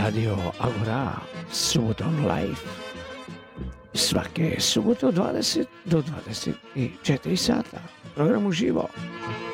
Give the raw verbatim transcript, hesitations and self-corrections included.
Radio Agora, subotom live. Svake subote od dvadeset do dvadeset četiri sata. Program uživo.